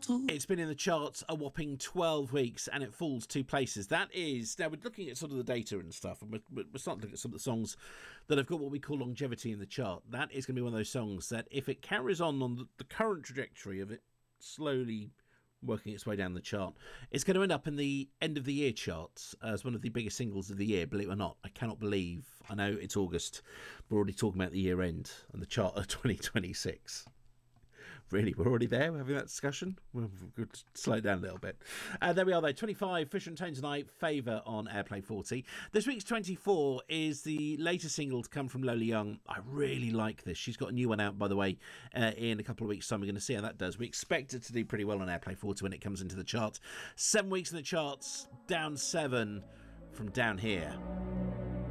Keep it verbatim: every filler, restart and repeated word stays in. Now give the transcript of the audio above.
It's been in the charts a whopping twelve weeks and it falls two places. That is, now we're looking at sort of the data and stuff, and we're, we're starting to look at some of the songs that have got what we call longevity in the chart. That is going to be one of those songs that if it carries on on the, the current trajectory of it slowly working its way down the chart, it's going to end up in the end of the year charts as one of the biggest singles of the year, believe it or not. I cannot believe, I know it's August, we're already talking about the year end and the chart of twenty twenty-six. Really, we're already there. We're having that discussion. We'll, we'll slow it down a little bit. Uh, there we are, though. twenty-five, Fisher and Tones and I, Favour on Airplay forty. This week's twenty-four is the latest single to come from Lola Young. I really like this. She's got a new one out, by the way, uh, in a couple of weeks' time. We're going to see how that does. We expect it to do pretty well on Airplay forty when it comes into the charts. Seven weeks in the charts, down seven from Down Here.